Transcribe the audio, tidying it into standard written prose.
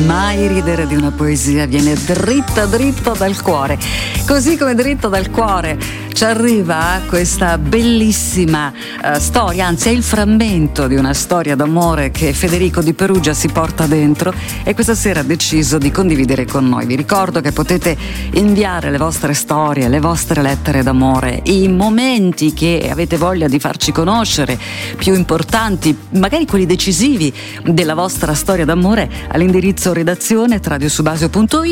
mai ridere di una poesia viene dritto dritto dal cuore. Così come dritto dal cuore ci arriva questa bellissima storia, anzi è il frammento di una storia d'amore che Federico di Perugia si porta dentro e questa sera ha deciso di condividere con noi. Vi ricordo che potete inviare le vostre storie, le vostre lettere d'amore, i momenti che avete voglia di farci conoscere, più importanti, magari quelli decisivi della vostra storia d'amore, all'indirizzo redazione@radiosubasio.it.